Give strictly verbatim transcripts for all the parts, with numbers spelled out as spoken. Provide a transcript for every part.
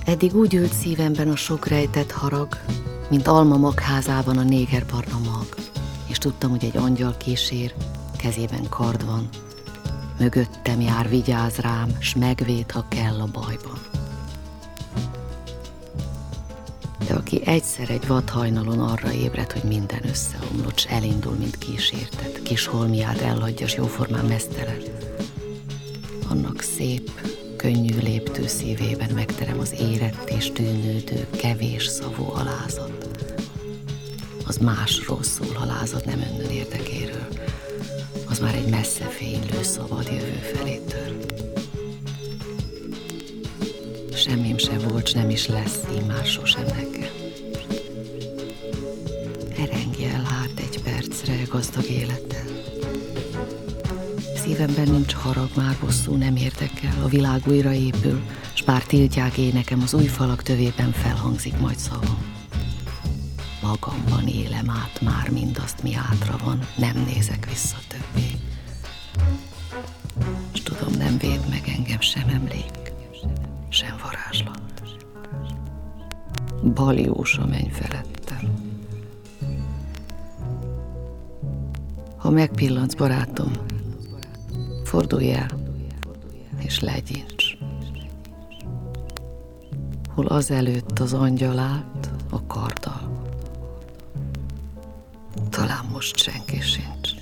Eddig úgy ült szívemben a sok rejtett harag, mint alma magházában a négerbarna mag, és tudtam, hogy egy angyal kísér, kezében kard van, mögöttem jár, vigyáz rám, s megvéd, ha kell a bajban. De aki egyszer egy vadhajnalon arra ébred, hogy minden összeomlott, s elindul, mint kísértet, kis holmiát elhagyja, s jóformán meztelen, annak szép, könnyű léptő szívében megterem az érett és tűnődő, kevés szavú alázat. Az másról szól, ha lázad nem önnön érdekéről. Az már egy messze fénylő, szabad jövő felé tör. Semmim sem volt, s nem is lesz, így már sosem nekem. Erengj el hát egy percre gazdag életen. Szívemben nincs harag, már bosszú nem érdekel, a világ újra épül, s bár tiltják énekem, az új falak tövében felhangzik majd szavam. Magamban élem át már mindazt, mi hátra van, nem nézek vissza többé. S tudom, nem véd meg engem sem emlék, sem varázslat. Baljós a menny felettem. Ha megpillantsz, barátom, fordulj el, és legyints. Hol azelőtt az angyal állt a karddal, talán most senki sincs.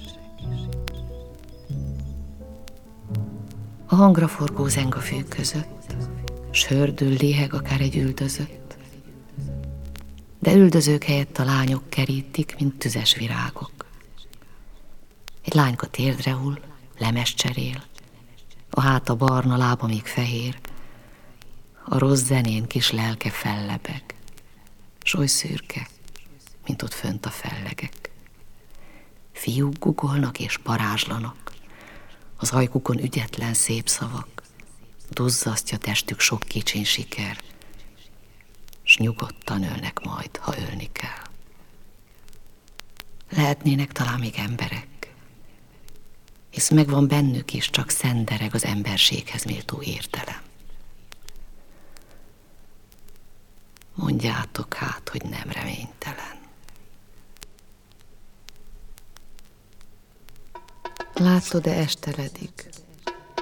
A hangra forgó zeng a fűk között, s hördül, léheg akár egy üldözött, de üldözők helyett a lányok kerítik, mint tüzes virágok. Egy lányka térdre hull, lemes cserél, a háta barna, lába még fehér, a rossz zenén kis lelke fellebeg, s oly szürke, mint ott fönt a fellegek. Fiúk gugolnak és parázslanak, az ajkukon ügyetlen szép szavak, duzzasztja testük sok kicsin siker, s nyugodtan ölnek majd, ha ölni kell. Lehetnének talán még emberek, hisz megvan bennük is, csak szendereg az emberséghez méltó értelem. Mondjátok hát, hogy nem reménytelen. Látod-e esteledik?